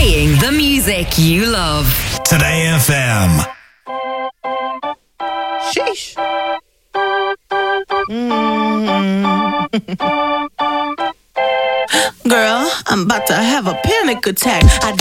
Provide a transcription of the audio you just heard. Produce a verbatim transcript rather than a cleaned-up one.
Playing the music you love. Today F M. Sheesh. Mm. Girl, I'm about to have a panic attack. I